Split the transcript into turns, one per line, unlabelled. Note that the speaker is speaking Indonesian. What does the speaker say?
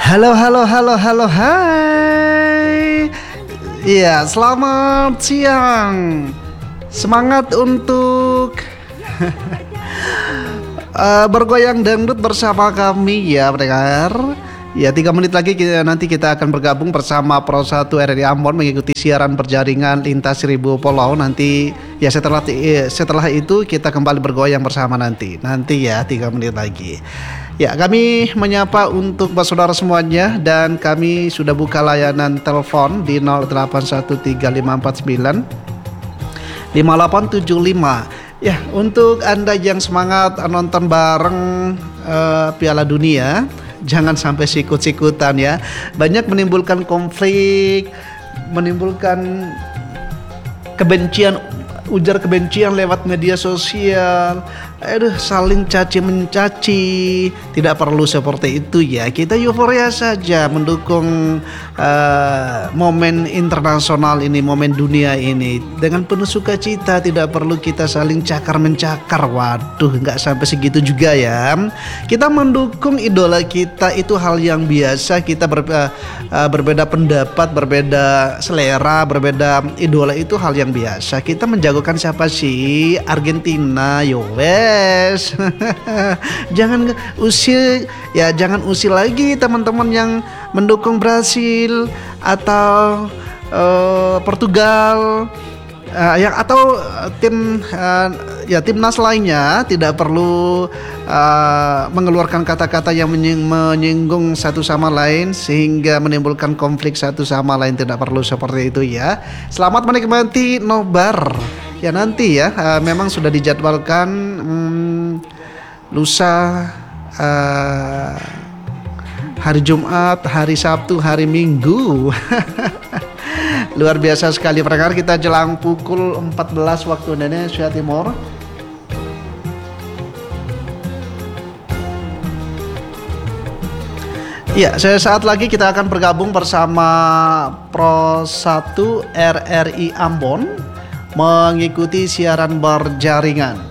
Halo, halo, halo, halo, hai. Iya, selamat siang. Semangat untuk bergoyang dangdut bersama kami ya, pendengar. Ya, 3 menit lagi nanti kita akan bergabung bersama Pro 1 RRI Ambon mengikuti siaran berjaringan lintas 1000 pulau. Nanti ya setelah itu kita kembali bergoyang bersama nanti ya 3 menit lagi. Ya, kami menyapa untuk saudara semuanya dan kami sudah buka layanan telepon di 08135495 5875. Ya, untuk Anda yang semangat nonton bareng Piala Dunia, jangan sampai sikut-sikutan ya. Banyak menimbulkan konflik, menimbulkan kebencian, ujar kebencian lewat media sosial. Saling caci mencaci. Tidak perlu seperti itu ya. Kita euforia saja mendukung momen internasional ini, momen dunia ini dengan penuh sukacita. Tidak perlu kita saling cakar mencakar. Waduh, nggak sampai segitu juga ya. Kita mendukung idola kita itu hal yang biasa. Kita berbeda pendapat, berbeda selera, berbeda idola itu hal yang biasa. Kita menjagokan siapa sih? Argentina, yowes. Jangan usil ya, jangan usil lagi teman-teman yang mendukung Brasil atau Portugal atau timnas lainnya. Tidak perlu mengeluarkan kata-kata yang menyinggung satu sama lain sehingga menimbulkan konflik satu sama lain. Tidak perlu seperti itu ya. Selamat menikmati nobar. Ya nanti ya, memang sudah dijadwalkan lusa, hari Jumat, hari Sabtu, hari Minggu. Luar biasa sekali pendengar, kita jelang pukul 14 waktu Indonesia Timur. Ya, sesaat lagi kita akan bergabung bersama Pro 1 RRI Ambon mengikuti siaran berjaringan.